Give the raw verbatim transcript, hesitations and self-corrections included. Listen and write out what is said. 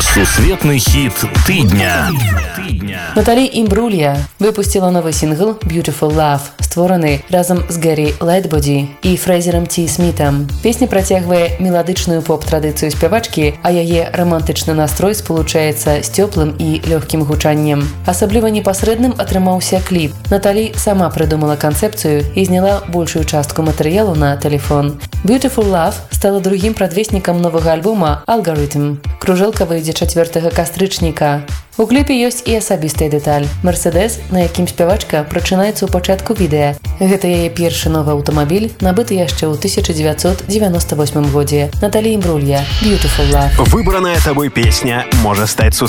Сусветный хит тыдня. Наталі Імбрулья выпустила новый сингл «Beautiful Love», створаны разом с Гэри Лайтбоді і Фрэзером Ті Смітам. Песня працягвае меладычную поп-традыцыю спявачкі, а яе романтычны настрой спалучаецца з цёплым і лёгкім гучаннем. Асабліва непасрэдным атрымаўся кліп. Наталі сама прыдумала канцэпцыю і зняла большую частку матэрыялу на тэлефон. «Beautiful Love» стала другім прадвеснікам новага альбома «Algorithm». Кружэлка выйдзе чацвёртага кастрычніка. У кліпе ёсць і асабістая дэталь. Мерседес, на якім спявачка прачынаецца ў пачатку відэа. Гэта яе першы новы аўтамабіль, набыты яшчэ ў тысяча дзевяцьсот дзевяноста восьмым годзе. Наталі Імбрулья, «Beautiful Love». Выбранная тобой песня можа стаць